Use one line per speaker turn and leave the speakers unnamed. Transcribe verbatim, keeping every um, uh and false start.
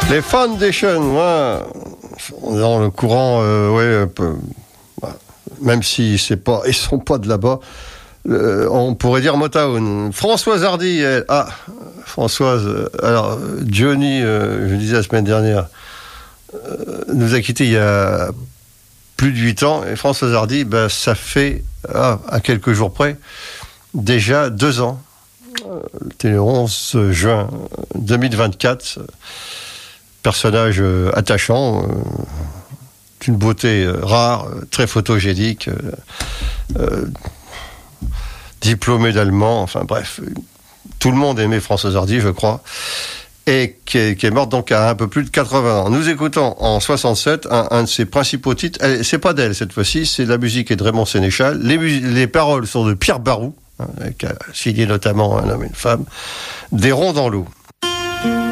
Les Foundations, ouais, dans le courant, euh, ouais, peu, bah, même si c'est pas, ils sont pas de là-bas, euh, on pourrait dire Motown. Françoise Hardy, elle, ah, Françoise, euh, alors Johnny, euh, je disais la semaine dernière, euh, nous a quittés il y a plus de huit ans, et Françoise Hardy, bah, ça fait, ah, à quelques jours près, déjà deux ans. C'était le onze juin deux mille vingt-quatre. Personnage euh, attachant, euh, d'une beauté euh, rare, euh, très photogénique, euh, euh, diplômé d'allemand, enfin bref, tout le monde aimait Françoise Hardy, je crois, et qui est, qui est morte donc à un peu plus de quatre-vingts ans. Nous écoutons en soixante-sept un, un de ses principaux titres. Elle, c'est pas d'elle cette fois-ci, c'est la musique est de Raymond Sénéchal. Les, les paroles sont de Pierre Barou, hein, qui a signé notamment Un homme et une femme. Des ronds dans l'eau.